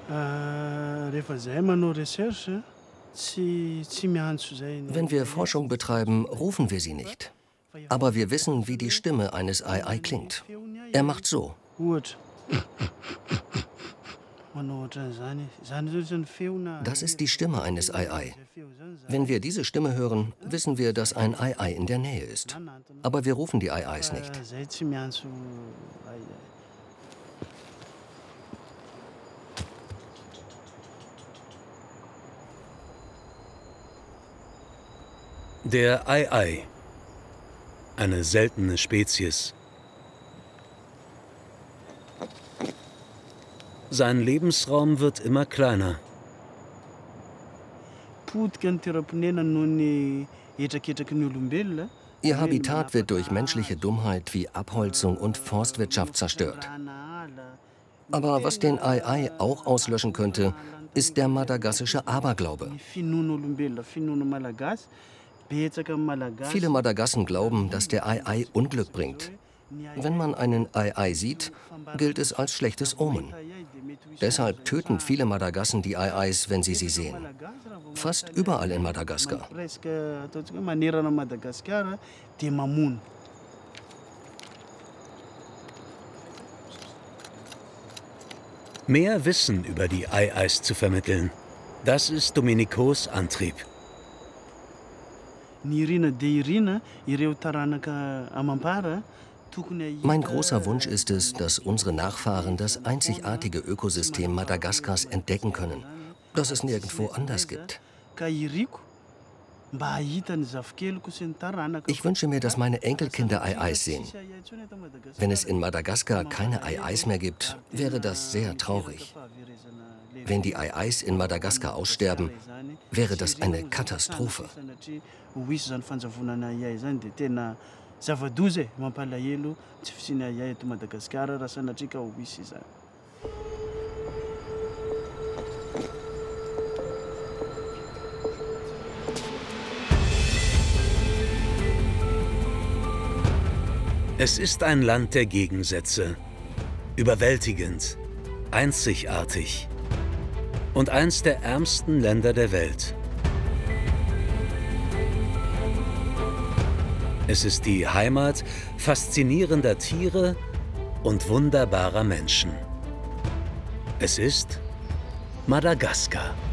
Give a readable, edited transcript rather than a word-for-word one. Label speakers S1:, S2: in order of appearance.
S1: Wenn wir Forschung betreiben, rufen wir sie nicht. Aber wir wissen, wie die Stimme eines AI klingt. Er macht so. Das ist die Stimme eines AI. Wenn wir diese Stimme hören, wissen wir, dass ein AI in der Nähe ist. Aber wir rufen die AIs nicht.
S2: Der AI, eine seltene Spezies. Sein Lebensraum wird immer kleiner.
S1: Ihr Habitat wird durch menschliche Dummheit wie Abholzung und Forstwirtschaft zerstört. Aber was den AI auch auslöschen könnte, ist der madagassische Aberglaube. Viele Madagassen glauben, dass der AI Unglück bringt. Wenn man einen AI sieht, gilt es als schlechtes Omen. Deshalb töten viele Madagassen die AIs, wenn sie sehen. Fast überall in Madagaskar.
S2: Mehr Wissen über die AIs zu vermitteln, das ist Dominicos Antrieb.
S1: Mein großer Wunsch ist es, dass unsere Nachfahren das einzigartige Ökosystem Madagaskars entdecken können, das es nirgendwo anders gibt. Ich wünsche mir, dass meine Enkelkinder AIs sehen. Wenn es in Madagaskar keine AIs mehr gibt, wäre das sehr traurig. Wenn die AIs in Madagaskar aussterben, wäre das eine Katastrophe.
S2: Es ist ein Land der Gegensätze. Überwältigend, einzigartig und eins der ärmsten Länder der Welt. Es ist die Heimat faszinierender Tiere und wunderbarer Menschen. Es ist Madagaskar.